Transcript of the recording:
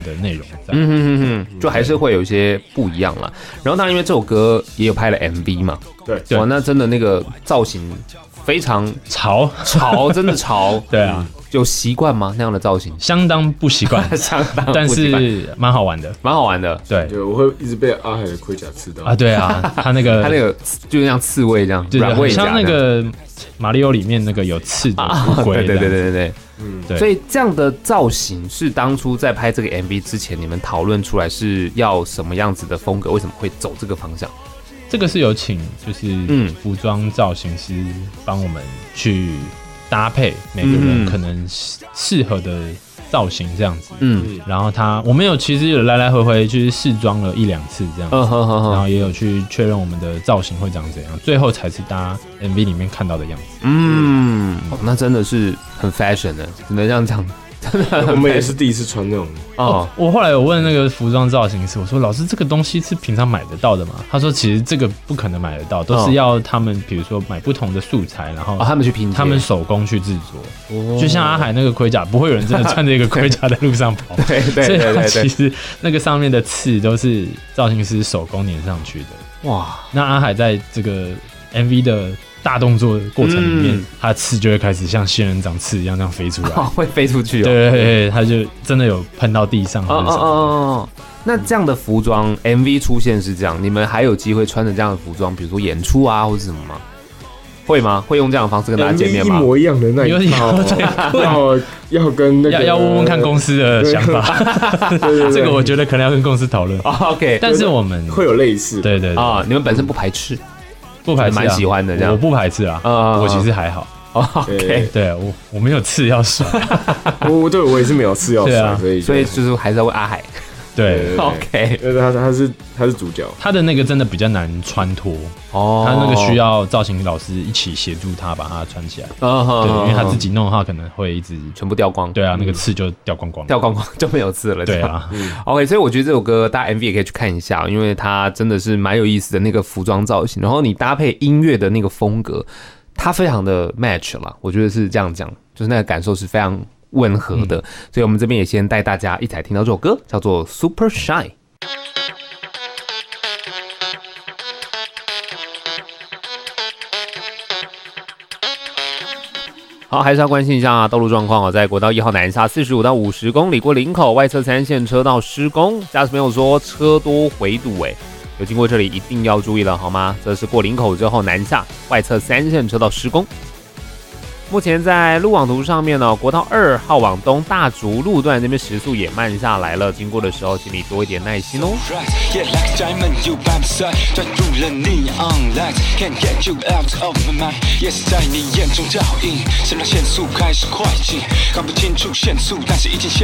的内容在， 就还是会有一些不一样啦。然后当然因为这首歌也有拍了 MV 嘛， 对， 哇，那真的那个造型非常潮， 真的潮， 对啊， 有习惯吗？那样的造型相当不习惯， 相当不但习惯是蛮好玩的， 蛮好玩的。 对对，我会一直被阿海的盔甲刺到啊，对啊，他那个就像刺猬这样，软猬甲像那个马里奥里面那个有刺的乌龟， 对。 对， 所以这样的造型是当初在拍这个 MV 之前，你们讨论出来是要什么样子的风格？为什么会走这个方向？ 这个是有请就是服装造型师帮我们去搭配每个人可能适合的造型这样子，然后我们其实有来来回回就是试装了1-2次这样子，然后也有去确认我们的造型会长怎样，最后才是大家 MV 里面看到的样子。 那真的是很 fashion 的，只能这样讲。 我们也是第一次穿那种我后来有问那个服装造型师，我说老师这个东西是平常买得到的吗？他说其实这个不可能买得到，都是要他们比如说买不同的素材，然后他们去拼接， 他们手工去制作。就像阿海那个盔甲，不会有人真的穿着一个盔甲在路上跑。 对， 所以他其实那个上面的刺都是造型师手工粘上去的。哇！那阿海在这个 MV 的大动作过程里面，他的刺就会开始像仙人掌刺一样这样飞出来， 会飞出去。 对，他就真的有喷到地上。 那这样的服装 MV 出现是这样，你们还有机会穿着这样的服装，比如说演出啊或者什么吗？会吗？会用这样的方式跟大家见面吗？ 一模一样的那一套，要跟那个要问问看公司的想法。这个我觉得可能要跟公司讨论。 OK， 但是我们会有类似， 对你们本身不排斥。 不排斥， 蛮喜欢的这样。 我不排斥啊，我其实还好。 OK， 对，我没有刺要甩， 我也是没有刺要甩， 所以就是还是要问阿海。 对 ，OK， 他是主角， 他的那个真的比较难穿脱他那个需要造型老师一起协助他把它穿起来。对，因为他自己弄的话可能会一直全部掉光。 对啊，那个刺就掉光光就没有刺了。 对啊 ，OK， 所以我觉得这首歌大家 MV 也可以去看一下，因为它真的是蛮有意思的那个服装造型，然后你搭配音乐的那个风格，它非常的 match 啦。我觉得是这样讲，就是那个感受是非常温和的，所以我们这边也先带大家一起来听到这首歌，叫做 Super Shy。好，还是要关心一下道路状况在国道1号南下45到50公里过林口外侧3线车道施工，驾驶朋友说车多回堵有经过这里一定要注意了好吗？这是过林口之后南下外侧3线车道施工。目前在路网图上面呢，国道2号往东大竹路段这边时速也慢下来了，经过的时候请你多一点耐心哦。